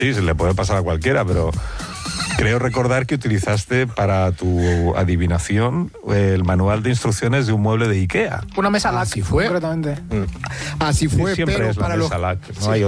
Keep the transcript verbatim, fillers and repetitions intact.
Sí, se le puede pasar a cualquiera, pero creo recordar que utilizaste para tu adivinación el manual de instrucciones de un mueble de Ikea. Una mesa L A C, Así fue. concretamente. Así fue, Siempre pero es la para los... mesa L A C, no Sí. hay